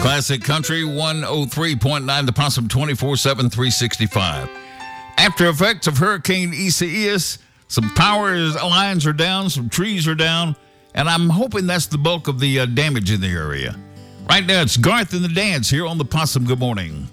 Classic Country 103.9, the Possum 24/7, 365. After effects of Hurricane Isaias, some power lines are down, some trees are down, and I'm hoping that's the bulk of the damage in the area. Right now, it's Garth and the Dance here on the Possum. Good morning.